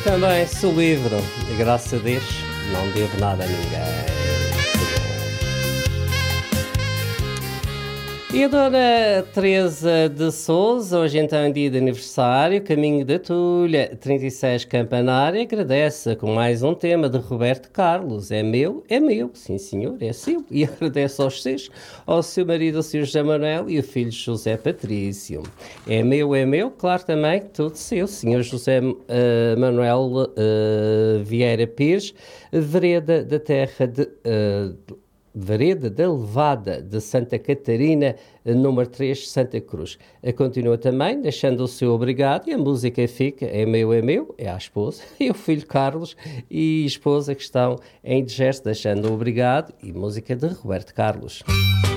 Também sou livre e graças a Deus não devo nada a ninguém. E a Dona Teresa de Sousa, hoje então em dia de aniversário, Caminho da Tulha, 36 Campanária, agradece com mais um tema de Roberto Carlos. É meu, sim senhor, é seu. E agradece aos seus, ao seu marido, ao seu José Manuel e o filho José Patrício. É meu, claro também, tudo seu. Senhor José Manuel Vieira Pires, Vereda da Terra de... Vereda da Levada de Santa Catarina, número 3, Santa Cruz. Continua também, deixando o seu obrigado, e a música fica, é meu, é à esposa, e o filho Carlos e a esposa que estão em digesto, deixando o obrigado, e música de Roberto Carlos.